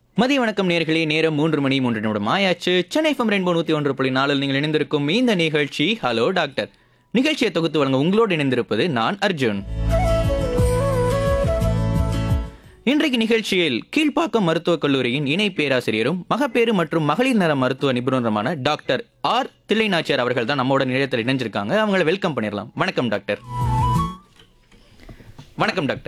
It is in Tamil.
மதிய வணக்கம் நேர்களே, நேரம் 3 மணி 3 நிமிடம் ஆயாச்சு. சென்னை FM ரெயின்போ 101.4 நீங்கள் இணைந்திருக்கும் இந்த நிகழ்ச்சி ஹலோ டாக்டர். நிகழ்ச்சியை தொகுத்து வழங்க உங்களோடு இணைந்திருப்பது நான் அர்ஜுன். இன்றைக்கு நிகழ்ச்சியில் கீழ்ப்பாக்கம் மருத்துவக் கல்லூரியின் இணை பேராசிரியரும் மகப்பேறு மற்றும் மகளிர் நல மருத்துவ நிபுணருமான டாக்டர் ஆர் தில்லைநாச்சியார் அவர்கள் தான் நம்மோட நிலையத்தில் இணைஞ்சிருக்காங்க. அவங்களை வெல்கம் பண்ணிடலாம். வணக்கம் டாக்டர். வணக்கம் டாக்டர்.